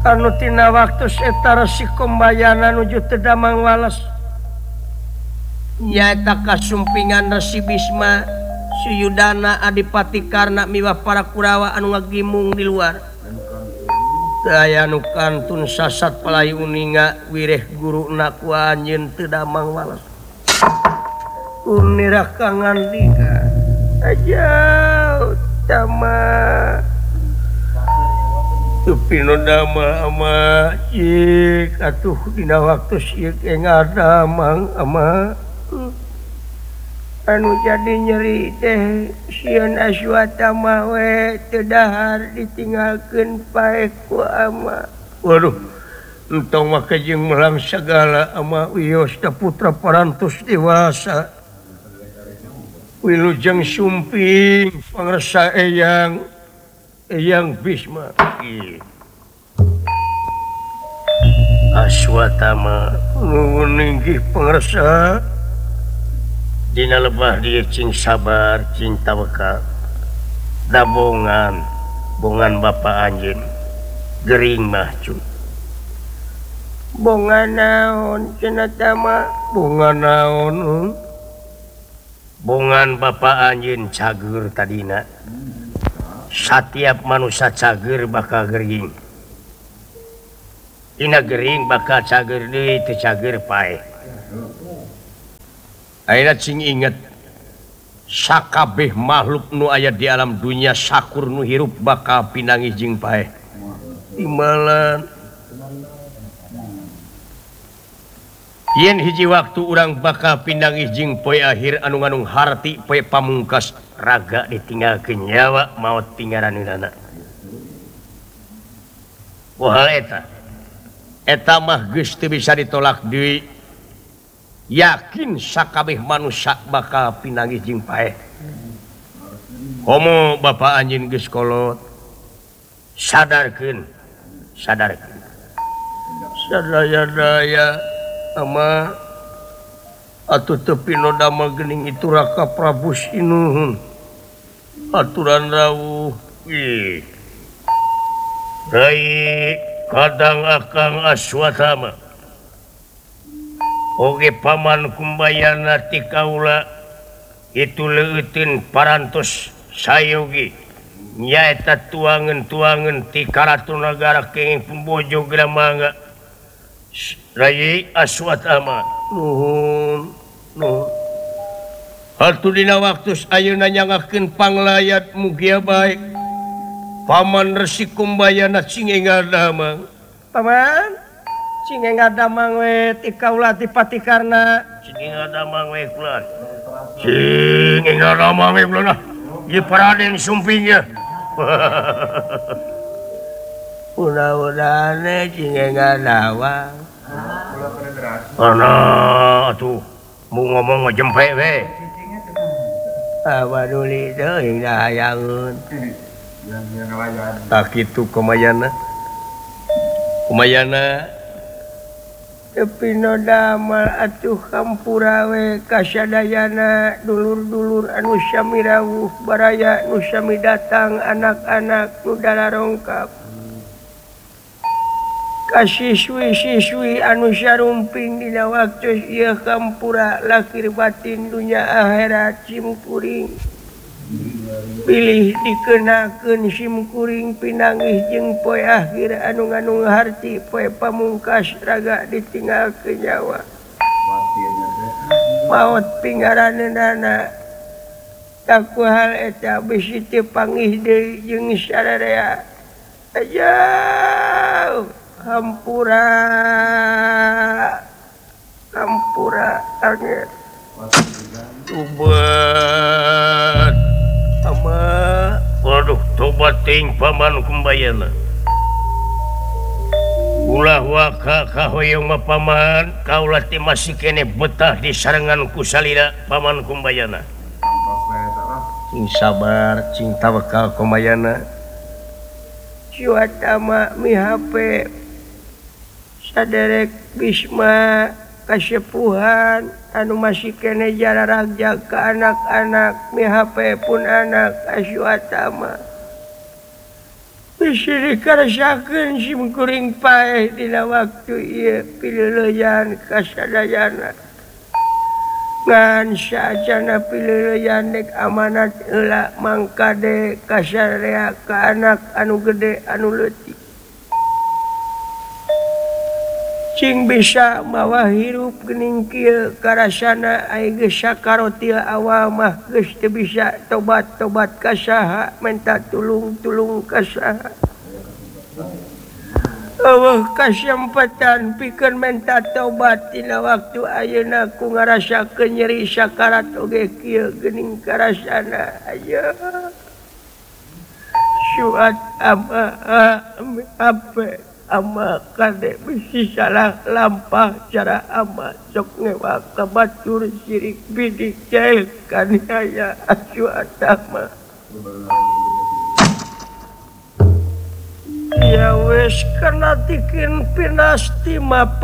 anutina waktu setara si kombayana nuju tedamang walas nyaeta kasumpingan Resi Bisma Suyudana Adipati Karna miwah para Kurawa anu ngagimung di luar daya nu kantun sasat palai uninga wireh guruna ku anjeun teu damang walas unirah kangandika aja utama tupino dama ama cik atuh dina waktu sieuk ngadamang ama anu jadi nyeri teh sieun Aswatama we teu dahar ditinggalkeun pae ku ama. Waduh entong mah kajeng melang sagala ama wios da putra parantos dewasa wilujeng sumping pangresa eyang Bisma Aswatama nuhun inggih pangresa dina lebah dia cing sabar cing tawakal da bongan bapa anjeun gering mah cu bongan naon cenah tama bongan naon bongan bapa anjeun cager tadina satiap manusia cager bakal gering dina gering bakal cager deui teu cager pae ayeuna cing inget sakabeh makhluk nu aya di alam dunia sakur nu hirup bakal pinangih jeung paeh timbalan yen hiji waktu urang bakal pinangih jeung poe akhir anu ngandung harti poe pamungkas raga ditinggalkeun nyawa maot tingaraneunana pohal eta mah geus teu bisa ditolak deui yakin sakabeh manusia bakal pinangih jeung paeh komo bapa anjeun geus kolot sadarkeun sadaya-daya ama atuh teu pino damel geuning itu Raka Prabu Sinuhun aturan rawuh Rai kadang Akang Aswatama oge paman kumbayana ti kaula itu leuteun parantos sayogi nyaeta tuangeun ti Karatu Nagara kenging pembojo Gramangga Rai Aswatama nuhun atuh dina waktu ayeuna nyangakeun panglayat mugia baik paman Resi Kumbayana cingenggal damang paman cingenggal damang we ti kaula Adipati Karna cingenggal damang we kula cingenggal damang we kula ieu Raden sumpingnya mudah-mudahane cingenggal damang ana atuh mu ngomong ngejempe we baduli teuing da hayangeun tak kitu kumayana tepino damel atuh hampura we kasadayana dulur-dulur anu sami rawuh baraya nu sami datang anak-anak nu dalarongkap kasiswi-siswi anu sarumping dina waktu ieu hampura lahir batin dunya akhirat simkuring pilih dikenakeun simkuring pinangih jeung poe akhir anu ngandung harti poe pamungkas raga ditinggalkeun nyawa maot pingaraneunana taku hal eta bisi teu pangih deui jeung sadaya ajauh hampura angin tobat ama waduh tobat ting paman kumbayana ulah waka kahoyong mah paman kaula teh masih kene betah di sarengan ku salira paman kumbayana cing sabar cing tawakal kumbayana Aswatama mihape saderek Bisma kasepuhan anu masih kene jararagja ke anak-anak mihape pun anak Aswatama karsakeun simkuring paeh dina waktu ieu pileuleyan kasadayana ngan sajana pileuleyan dek amanat heula mangkade kasarea ka anak anu gede anu leutik cing bisa mawa hirup geuning kieu karasana aya geus sakaroti awal mah geus teu bisa tobat-tobat ka saha minta tulung-tulung ka saha eueuh kasempatan pikeun minta tobat tina waktu ayeuna ku ngarasakeun nyeri sakarat oge kieu geuning karasana aya suat apa ama kade bisi salah lampah cara ama sok ngewa ka batur sirik bidik jail kaniaya suat ama ya wes kana tikin pinasti mapa